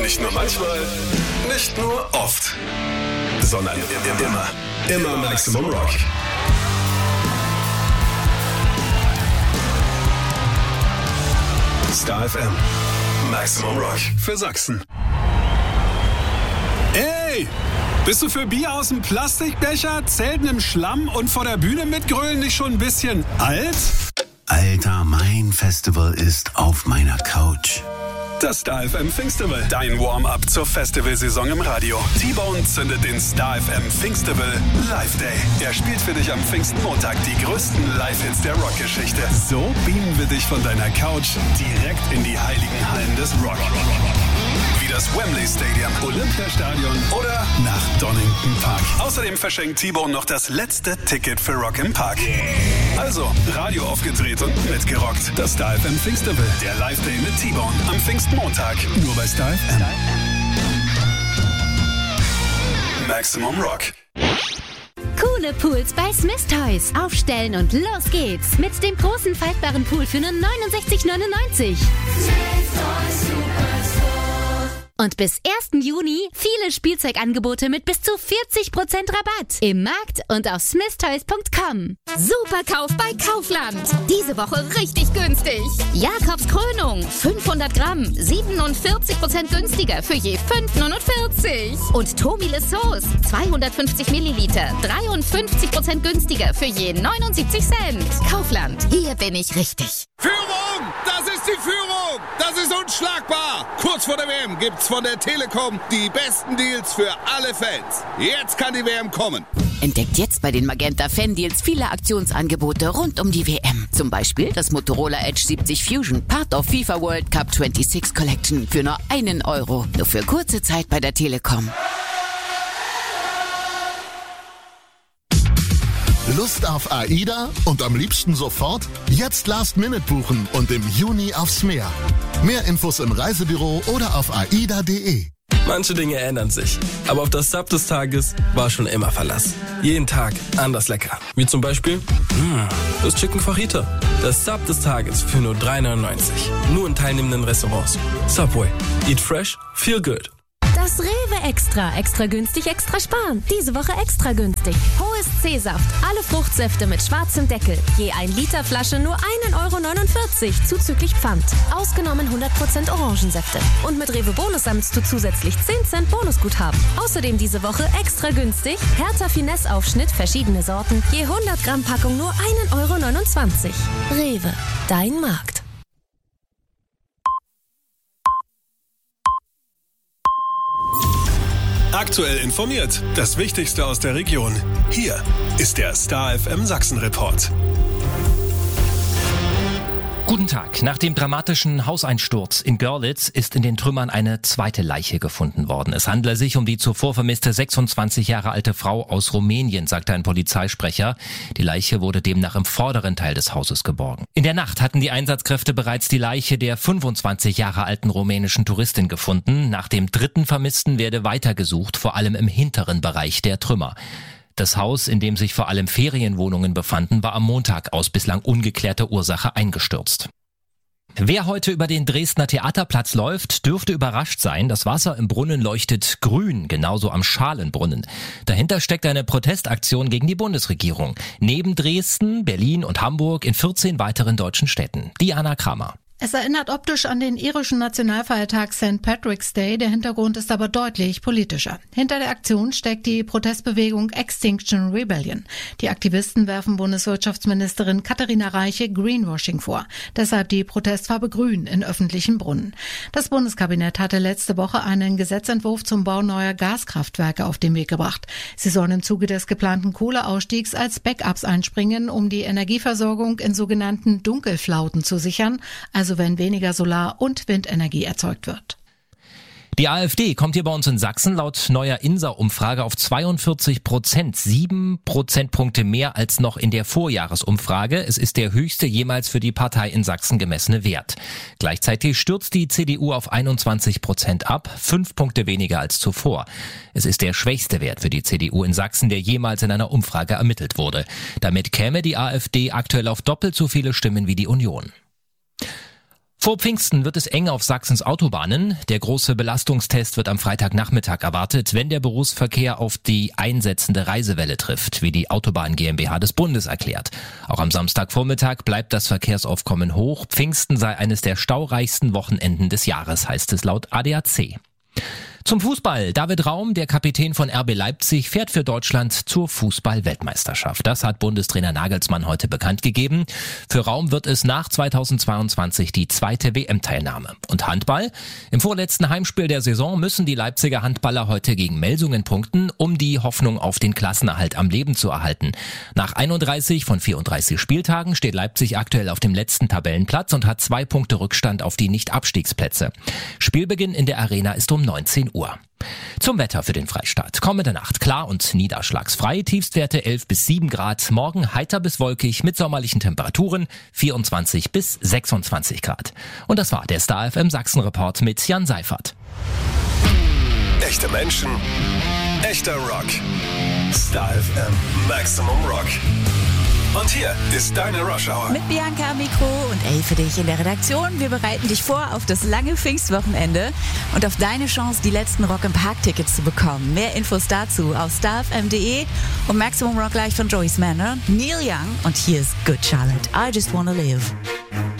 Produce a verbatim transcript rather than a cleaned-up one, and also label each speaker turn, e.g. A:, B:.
A: Nicht nur manchmal, nicht nur oft, sondern immer, immer Maximum Rock. Star F M, Maximum Rock für Sachsen.
B: Ey, bist du für Bier aus dem Plastikbecher, Zelten im Schlamm und vor der Bühne mitgrölen nicht schon ein bisschen alt?
C: Alter, mein Festival ist auf meiner Couch.
B: Das Star F M Pfingstival, dein Warm-up zur Festivalsaison im Radio. T-Bone zündet den Star F M Pfingstival Live Day. Er spielt für dich am Pfingstmontag die größten Live-Hits der Rockgeschichte. So beamen wir dich von deiner Couch direkt in die heiligen Hallen des Rock. Wie das Wembley Stadium, Olympiastadion oder nach Donington Park. Außerdem verschenkt T-Bone noch das letzte Ticket für Rock im Park. Also, Radio aufgedreht und mitgerockt. Das Star F M Pfingstival, der Live-Day mit T-Bone am Pfingstmontag. Nur bei Star F M. Maximum Rock.
D: Coole Pools bei Smith Toys. Aufstellen und los geht's. Mit dem großen faltbaren Pool für nur neunundsechzig neunundneunzig. Und bis ersten Juni viele Spielzeugangebote mit bis zu vierzig Prozent Rabatt. Im Markt und auf smith toys punkt com.
E: Superkauf bei Kaufland. Diese Woche richtig günstig. Jakobs Krönung, fünfhundert Gramm, siebenundvierzig Prozent günstiger für je fünf neunundvierzig. Und Tomile Sauce, zweihundertfünfzig Milliliter, dreiundfünfzig Prozent günstiger für je neunundsiebzig Cent. Kaufland, hier bin ich richtig.
F: Führung! Das ist die Führung! Das ist unschlagbar! Kurz vor der W M gibt's von der Telekom die besten Deals für alle Fans. Jetzt kann die W M kommen.
G: Entdeckt jetzt bei den Magenta Fan-Deals viele Aktionsangebote rund um die W M. Zum Beispiel das Motorola Edge siebzig Fusion, Part of FIFA World Cup sechsundzwanzig Collection für nur einen Euro. Nur für kurze Zeit bei der Telekom.
H: Lust auf AIDA und am liebsten sofort? Jetzt Last Minute buchen und im Juni aufs Meer. Mehr Infos im Reisebüro oder auf aida punkt de.
I: Manche Dinge ändern sich, aber auf das Sub des Tages war schon immer Verlass. Jeden Tag anders lecker. Wie zum Beispiel mh, das Chicken Fajita. Das Sub des Tages für nur drei neunundneunzig. Nur in teilnehmenden Restaurants. Subway. Eat fresh, feel good.
J: Das Rewe Extra. Extra günstig, extra sparen. Diese Woche extra günstig. Hohes C-Saft. Alle Fruchtsäfte mit schwarzem Deckel. Je ein Liter Flasche nur ein Euro neunundvierzig zuzüglich Pfand. Ausgenommen hundert Prozent Orangensäfte. Und mit Rewe Bonus sammelst du zusätzlich zehn Cent Bonusguthaben. Außerdem diese Woche extra günstig. Hertha Finesse Aufschnitt, verschiedene Sorten. Je hundert Gramm Packung nur ein Euro neunundzwanzig. Rewe. Dein Markt.
B: Aktuell informiert. Das Wichtigste aus der Region. Hier ist der Star F M Sachsen Report.
K: Guten Tag. Nach dem dramatischen Hauseinsturz in Görlitz ist in den Trümmern eine zweite Leiche gefunden worden. Es handele sich um die zuvor vermisste sechsundzwanzig Jahre alte Frau aus Rumänien, sagte ein Polizeisprecher. Die Leiche wurde demnach im vorderen Teil des Hauses geborgen. In der Nacht hatten die Einsatzkräfte bereits die Leiche der fünfundzwanzig Jahre alten rumänischen Touristin gefunden. Nach dem dritten Vermissten werde weitergesucht, vor allem im hinteren Bereich der Trümmer. Das Haus, in dem sich vor allem Ferienwohnungen befanden, war am Montag aus bislang ungeklärter Ursache eingestürzt. Wer heute über den Dresdner Theaterplatz läuft, dürfte überrascht sein. Das Wasser im Brunnen leuchtet grün, genauso am Schalenbrunnen. Dahinter steckt eine Protestaktion gegen die Bundesregierung. Neben Dresden, Berlin und Hamburg in vierzehn weiteren deutschen Städten. Diana Kramer.
L: Es erinnert optisch an den irischen Nationalfeiertag Sankt Patrick's Day, der Hintergrund ist aber deutlich politischer. Hinter der Aktion steckt die Protestbewegung Extinction Rebellion. Die Aktivisten werfen Bundeswirtschaftsministerin Katharina Reiche Greenwashing vor. Deshalb die Protestfarbe Grün in öffentlichen Brunnen. Das Bundeskabinett hatte letzte Woche einen Gesetzentwurf zum Bau neuer Gaskraftwerke auf den Weg gebracht. Sie sollen im Zuge des geplanten Kohleausstiegs als Backups einspringen, um die Energieversorgung in sogenannten Dunkelflauten zu sichern, also wenn weniger Solar- und Windenergie erzeugt wird.
K: Die AfD kommt hier bei uns in Sachsen laut neuer INSA-Umfrage auf zweiundvierzig Prozent, sieben Prozentpunkte mehr als noch in der Vorjahresumfrage. Es ist der höchste jemals für die Partei in Sachsen gemessene Wert. Gleichzeitig stürzt die C D U auf einundzwanzig Prozent ab, fünf Punkte weniger als zuvor. Es ist der schwächste Wert für die C D U in Sachsen, der jemals in einer Umfrage ermittelt wurde. Damit käme die AfD aktuell auf doppelt so viele Stimmen wie die Union. Vor Pfingsten wird es eng auf Sachsens Autobahnen. Der große Belastungstest wird am Freitagnachmittag erwartet, wenn der Berufsverkehr auf die einsetzende Reisewelle trifft, wie die Autobahn GmbH des Bundes erklärt. Auch am Samstagvormittag bleibt das Verkehrsaufkommen hoch. Pfingsten sei eines der staureichsten Wochenenden des Jahres, heißt es laut A D A C. Zum Fußball. David Raum, der Kapitän von R B Leipzig, fährt für Deutschland zur Fußball-Weltmeisterschaft. Das hat Bundestrainer Nagelsmann heute bekannt gegeben. Für Raum wird es nach zweitausendzweiundzwanzig die zweite W M-Teilnahme. Und Handball? Im vorletzten Heimspiel der Saison müssen die Leipziger Handballer heute gegen Melsungen punkten, um die Hoffnung auf den Klassenerhalt am Leben zu erhalten. Nach einunddreißig von vierunddreißig Spieltagen steht Leipzig aktuell auf dem letzten Tabellenplatz und hat zwei Punkte Rückstand auf die Nicht-Abstiegsplätze. Spielbeginn in der Arena ist um neunzehn Uhr. Zum Wetter für den Freistaat. Kommende Nacht klar und niederschlagsfrei. Tiefstwerte elf bis sieben Grad. Morgen heiter bis wolkig mit sommerlichen Temperaturen vierundzwanzig bis sechsundzwanzig Grad. Und das war der Star F M Sachsen-Report mit Jan Seifert.
A: Echte Menschen, echter Rock. Star F M Maximum Rock. Und hier ist deine Rush Hour.
M: Mit Bianca am Mikro und Elle für dich in der Redaktion. Wir bereiten dich vor auf das lange Pfingstwochenende und auf deine Chance, die letzten Rock im Park Tickets zu bekommen. Mehr Infos dazu auf starfm punkt de und Maximum Rock gleich von Joyce Manor, Neil Young und hier ist Good Charlotte. I just wanna live.